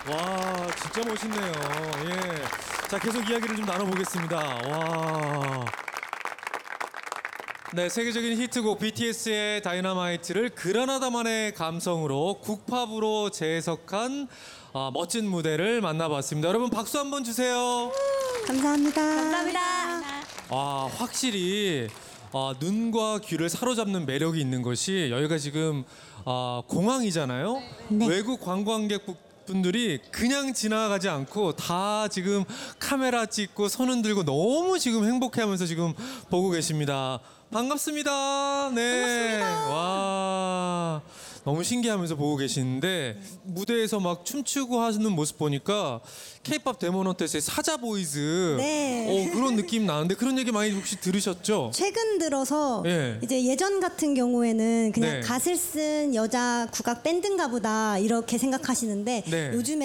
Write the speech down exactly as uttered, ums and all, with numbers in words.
와, 진짜 멋있네요. 예. 자, 계속 이야기를 좀 나눠보겠습니다. 와. 네, 세계적인 히트곡 비티에스의 다이너마이트를 그라나다만의 감성으로 국팝으로 재해석한 아, 멋진 무대를 만나봤습니다. 여러분 박수 한번 주세요. 감사합니다. 감사합니다. 아, 확실히 아, 눈과 귀를 사로잡는 매력이 있는 것이 여기가 지금 아, 공항이잖아요. 네. 외국 관광객 분들이 그냥 지나가지 않고 다 지금 카메라 찍고 손 흔들고 너무 지금 행복해하면서 지금 보고 계십니다. 반갑습니다. 네. 반갑습니다. 와. 너무 신기하면서 보고 계시는데 무대에서 막 춤추고 하시는 모습 보니까 K-팝 데모노테스의 사자 보이즈 네. 어, 그런 느낌 나는데 그런 얘기 많이 혹시 들으셨죠? 최근 들어서 예. 이제 예전 같은 경우에는 그냥 네. 갓을 쓴 여자 국악 밴드인가 보다 이렇게 생각하시는데 네. 요즘에